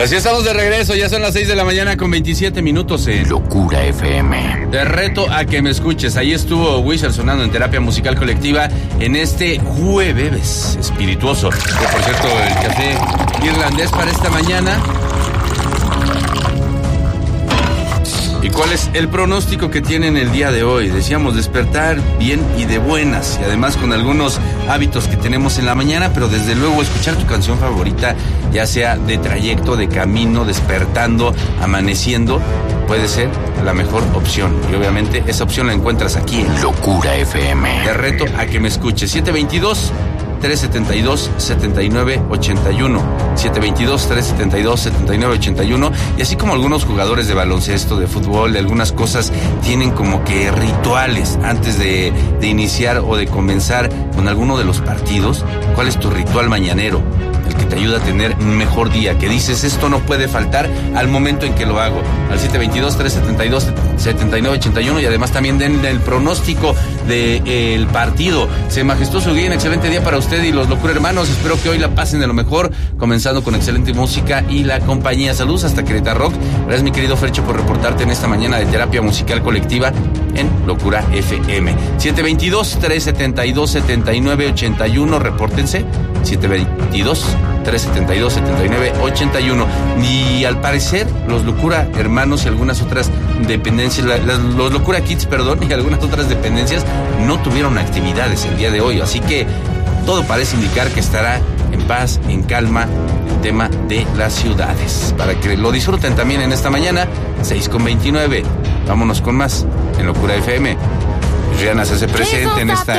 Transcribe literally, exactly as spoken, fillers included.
así estamos de regreso, ya son las seis de la mañana con veintisiete minutos en Locura F M. Te reto a que me escuches. Ahí estuvo Wishar sonando en Terapia Musical Colectiva en este jueves espirituoso. Que, por cierto, el café irlandés para esta mañana. ¿Y cuál es el pronóstico que tienen el día de hoy? Decíamos despertar bien y de buenas, y además con algunos hábitos que tenemos en la mañana, pero desde luego escuchar tu canción favorita, ya sea de trayecto, de camino, despertando, amaneciendo, puede ser la mejor opción. Y obviamente esa opción la encuentras aquí en Locura F M. Te reto a que me escuches. siete veintidós, trescientos setenta y dos, setenta y nueve ochenta y uno. siete veintidós, trescientos setenta y dos, setenta y nueve ochenta y uno. Y así como algunos jugadores de baloncesto, de fútbol, de algunas cosas, tienen como que rituales antes de, de iniciar o de comenzar con alguno de los partidos. ¿Cuál es tu ritual mañanero? El que te ayuda a tener un mejor día, que dices, esto no puede faltar al momento en que lo hago. Al siete veintidós, trescientos setenta y dos, setenta y nueve ochenta y uno. Y además también den el pronóstico del de, partido. Se majestuoso día, un excelente día para usted y los Locura Hermanos. Espero que hoy la pasen de lo mejor, comenzando con excelente música y la compañía. Saludos hasta Querétaro Rock. Gracias, mi querido Fercho, por reportarte en esta mañana de Terapia Musical Colectiva en Locura F M. siete veintidós, trescientos setenta y dos, setenta y nueve ochenta y uno. Repórtense. siete veintidós, trescientos setenta y dos, setenta y nueve ochenta y uno. Y al parecer, los Locura Hermanos y algunas otras dependencias, la, la, los Locura Kids, perdón, y algunas otras dependencias no tuvieron actividades el día de hoy. Así que todo parece indicar que estará en paz, en calma, el tema de las ciudades. Para que lo disfruten también en esta mañana, seis con veintinueve. Vámonos con más en Locura F M. Rihanna se hace presente en esta